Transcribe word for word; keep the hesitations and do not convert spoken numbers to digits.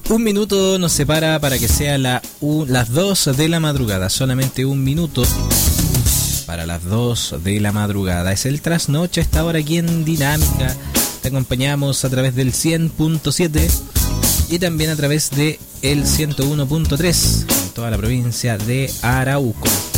Un minuto nos separa para que sea la, un, las dos de la madrugada. Solamente un minuto para las dos de la madrugada. Es el trasnoche a esta hora aquí en Dinámica. Te acompañamos a través del cien punto siete y también a través de el ciento uno punto tres en toda la provincia de Arauco.